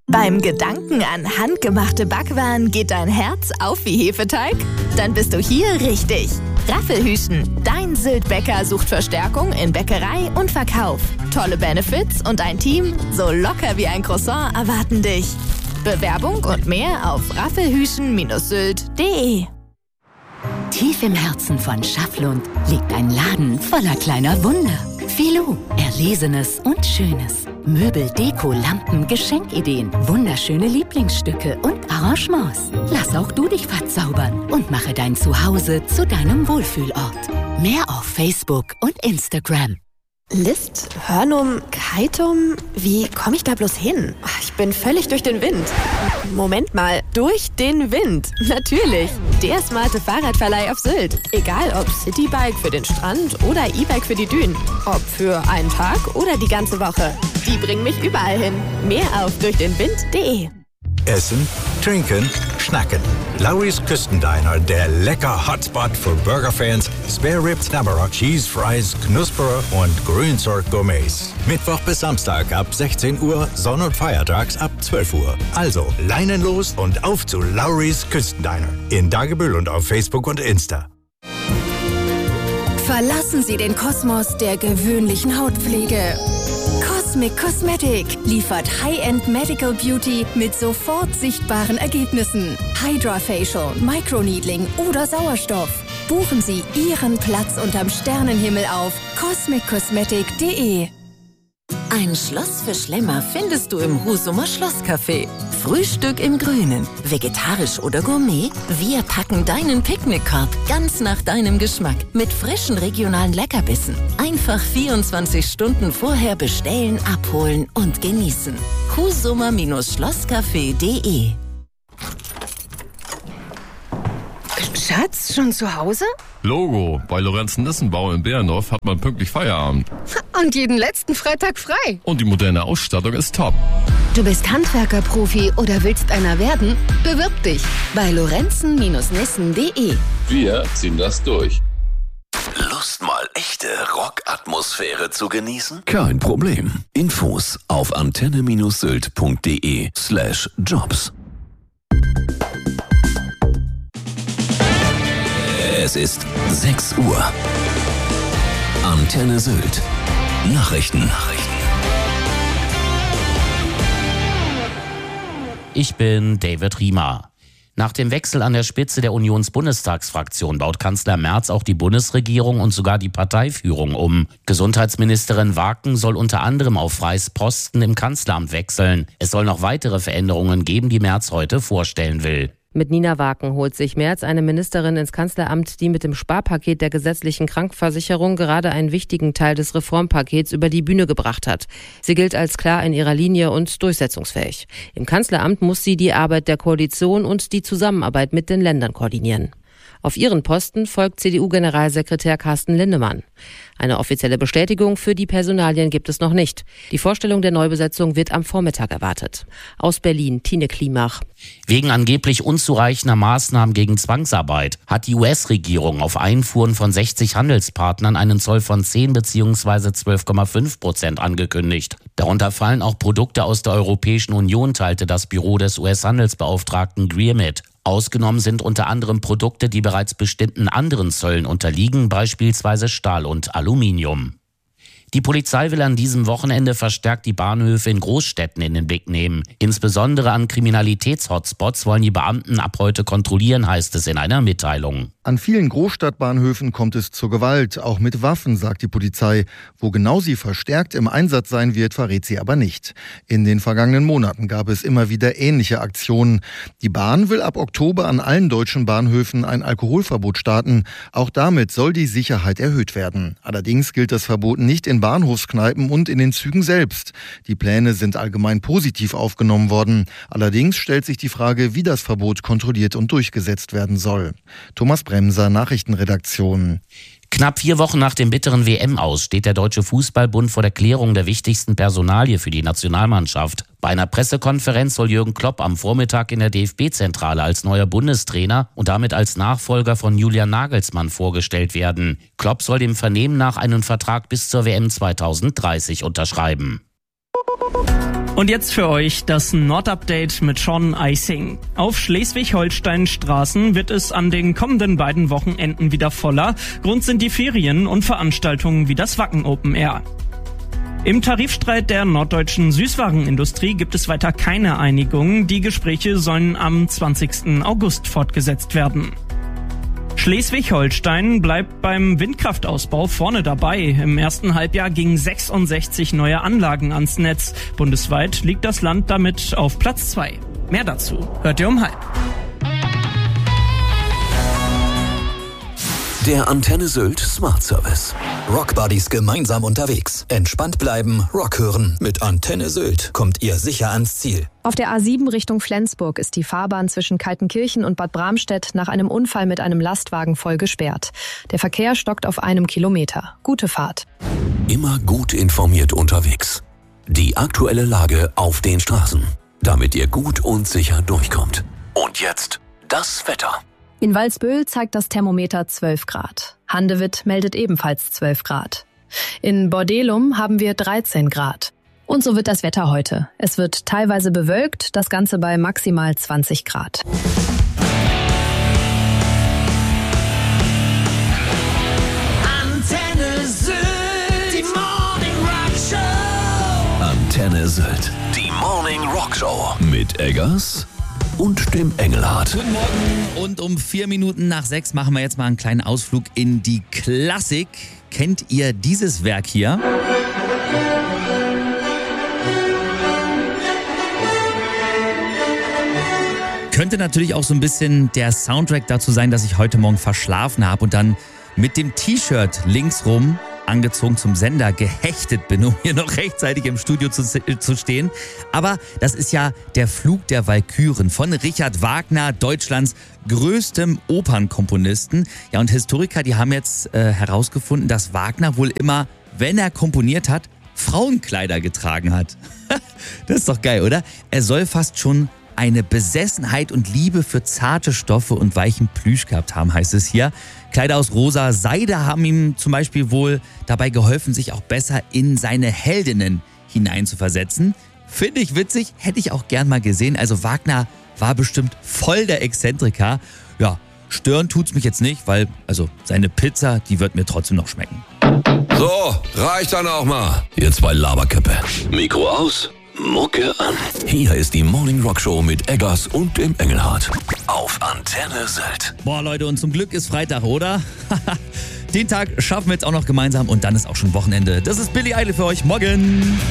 Beim Gedanken an handgemachte Backwaren geht dein Herz auf wie Hefeteig? Dann bist du hier richtig. Raffelhüschen, dein Sylt-Bäcker sucht Verstärkung in Bäckerei und Verkauf. Tolle Benefits und ein Team so locker wie ein Croissant erwarten dich. Bewerbung und mehr auf raffelhüschen-sylt.de. Tief im Herzen von Schafflund liegt ein Laden voller kleiner Wunder. Filou, Erlesenes und Schönes. Möbel, Deko, Lampen, Geschenkideen, wunderschöne Lieblingsstücke und Arrangements. Lass auch du dich verzaubern und mache dein Zuhause zu deinem Wohlfühlort. Mehr auf Facebook und Instagram. List, Hörnum, Keitum, wie komme ich da bloß hin? Ich bin völlig durch den Wind. Moment mal, durch den Wind? Natürlich, der smarte Fahrradverleih auf Sylt. Egal ob Citybike für den Strand oder E-Bike für die Dünen. Ob für einen Tag oder die ganze Woche. Die bringen mich überall hin. Mehr auf durchdenwind.de. Essen, trinken, schnacken. Lowry's Küstendiner, der lecker Hotspot für Burgerfans, Spare Ribs, Nammerock, Cheese Fries, Knusperer und Grünzeug-Gourmets. Mittwoch bis Samstag ab 16 Uhr, Sonn- und Feiertags ab 12 Uhr. Also Leinen los und auf zu Lowry's Küstendiner. In Dagebüll und auf Facebook und Insta. Verlassen Sie den Kosmos der gewöhnlichen Hautpflege. Cosmic Cosmetic liefert High-End Medical Beauty mit sofort sichtbaren Ergebnissen. Hydra-Facial, Microneedling oder Sauerstoff. Buchen Sie Ihren Platz unterm Sternenhimmel auf cosmiccosmetic.de. Ein Schloss für Schlemmer findest du im Husumer Schlosscafé. Frühstück im Grünen, vegetarisch oder Gourmet? Wir packen deinen Picknickkorb ganz nach deinem Geschmack mit frischen regionalen Leckerbissen. Einfach 24 Stunden vorher bestellen, abholen und genießen. Husumer-Schlosscafé.de. Schatz, schon zu Hause? Logo, bei Lorenzen-Nissenbau in Behrendorf hat man pünktlich Feierabend. Und jeden letzten Freitag frei. Und die moderne Ausstattung ist top. Du bist Handwerker-Profi oder willst einer werden? Bewirb dich bei lorenzen-nissen.de. Wir ziehen das durch. Lust mal echte Rockatmosphäre zu genießen? Kein Problem. Infos auf antenne-sylt.de/jobs. Es ist 6 Uhr. Antenne Sylt. Nachrichten. Ich bin David Riemer. Nach dem Wechsel an der Spitze der Unionsbundestagsfraktion baut Kanzler Merz auch die Bundesregierung und sogar die Parteiführung um. Gesundheitsministerin Waken soll unter anderem auf Freys Posten im Kanzleramt wechseln. Es soll noch weitere Veränderungen geben, die Merz heute vorstellen will. Mit Nina Waken holt sich Merz eine Ministerin ins Kanzleramt, die mit dem Sparpaket der gesetzlichen Krankenversicherung gerade einen wichtigen Teil des Reformpakets über die Bühne gebracht hat. Sie gilt als klar in ihrer Linie und durchsetzungsfähig. Im Kanzleramt muss sie die Arbeit der Koalition und die Zusammenarbeit mit den Ländern koordinieren. Auf ihren Posten folgt CDU-Generalsekretär Carsten Linnemann. Eine offizielle Bestätigung für die Personalien gibt es noch nicht. Die Vorstellung der Neubesetzung wird am Vormittag erwartet. Aus Berlin, Tine Klimach. Wegen angeblich unzureichender Maßnahmen gegen Zwangsarbeit hat die US-Regierung auf Einfuhren von 60 Handelspartnern einen Zoll von 10 bzw. 12,5% angekündigt. Darunter fallen auch Produkte aus der Europäischen Union, teilte das Büro des US-Handelsbeauftragten Greer mit. Ausgenommen sind unter anderem Produkte, die bereits bestimmten anderen Zöllen unterliegen, beispielsweise Stahl und Aluminium. Die Polizei will an diesem Wochenende verstärkt die Bahnhöfe in Großstädten in den Blick nehmen. Insbesondere an Kriminalitätshotspots wollen die Beamten ab heute kontrollieren, heißt es in einer Mitteilung. An vielen Großstadtbahnhöfen kommt es zur Gewalt, auch mit Waffen, sagt die Polizei. Wo genau sie verstärkt im Einsatz sein wird, verrät sie aber nicht. In den vergangenen Monaten gab es immer wieder ähnliche Aktionen. Die Bahn will ab Oktober an allen deutschen Bahnhöfen ein Alkoholverbot starten. Auch damit soll die Sicherheit erhöht werden. Allerdings gilt das Verbot nicht in Bahnhofskneipen und in den Zügen selbst. Die Pläne sind allgemein positiv aufgenommen worden. Allerdings stellt sich die Frage, wie das Verbot kontrolliert und durchgesetzt werden soll. Thomas Bremser, Nachrichtenredaktion. Knapp 4 Wochen nach dem bitteren WM-Aus steht der Deutsche Fußballbund vor der Klärung der wichtigsten Personalie für die Nationalmannschaft. Bei einer Pressekonferenz soll Jürgen Klopp am Vormittag in der DFB-Zentrale als neuer Bundestrainer und damit als Nachfolger von Julian Nagelsmann vorgestellt werden. Klopp soll dem Vernehmen nach einen Vertrag bis zur WM 2030 unterschreiben. Und jetzt für euch das Nordupdate mit Sean Eising. Auf Schleswig-Holstein-Straßen wird es an den kommenden beiden Wochenenden wieder voller. Grund sind die Ferien und Veranstaltungen wie das Wacken Open Air. Im Tarifstreit der norddeutschen Süßwarenindustrie gibt es weiter keine Einigung. Die Gespräche sollen am 20. August fortgesetzt werden. Schleswig-Holstein bleibt beim Windkraftausbau vorne dabei. Im ersten Halbjahr gingen 66 neue Anlagen ans Netz. Bundesweit liegt das Land damit auf Platz 2. Mehr dazu hört ihr um 12:30. Der Antenne Sylt Smart Service. Rockbuddies gemeinsam unterwegs. Entspannt bleiben, Rock hören. Mit Antenne Sylt kommt ihr sicher ans Ziel. Auf der A7 Richtung Flensburg ist die Fahrbahn zwischen Kaltenkirchen und Bad Bramstedt nach einem Unfall mit einem Lastwagen voll gesperrt. Der Verkehr stockt auf 1 Kilometer. Gute Fahrt. Immer gut informiert unterwegs. Die aktuelle Lage auf den Straßen, damit ihr gut und sicher durchkommt. Und jetzt das Wetter. In Walsböhl zeigt das Thermometer 12 Grad. Handewitt meldet ebenfalls 12 Grad. In Bordelum haben wir 13 Grad. Und so wird das Wetter heute. Es wird teilweise bewölkt, das Ganze bei maximal 20 Grad. Antenne Sylt, die Morning Rock Show. Antenne Sylt, die Morning Rock Show. Mit Eggers und dem Engelhardt. Guten Morgen und um 6:04 machen wir jetzt mal einen kleinen Ausflug in die Klassik. Kennt ihr dieses Werk hier? Könnte natürlich auch so ein bisschen der Soundtrack dazu sein, dass ich heute Morgen verschlafen habe und dann mit dem T-Shirt linksrum angezogen zum Sender gehechtet bin, um hier noch rechtzeitig im Studio zu stehen. Aber das ist ja der Flug der Walküren von Richard Wagner, Deutschlands größtem Opernkomponisten. Ja, und Historiker, die haben jetzt herausgefunden, dass Wagner wohl immer, wenn er komponiert hat, Frauenkleider getragen hat. Das ist doch geil, oder? Er soll fast schon eine Besessenheit und Liebe für zarte Stoffe und weichen Plüsch gehabt haben, heißt es hier. Kleider aus rosa Seide haben ihm zum Beispiel wohl dabei geholfen, sich auch besser in seine Heldinnen hineinzuversetzen. Finde ich witzig, hätte ich auch gern mal gesehen. Also Wagner war bestimmt voll der Exzentriker. Ja, stören tut's mich jetzt nicht, weil seine Pizza, die wird mir trotzdem noch schmecken. So, reicht dann auch mal. Ihr zwei Laberköppe. Mikro aus, Mucke an. Hier ist die Morning Rock Show mit Eggers und dem Engelhardt. Auf Antenne Sylt. Boah Leute, und zum Glück ist Freitag, oder? Den Tag schaffen wir jetzt auch noch gemeinsam und dann ist auch schon Wochenende. Das ist Billy Idol für euch. Morgen!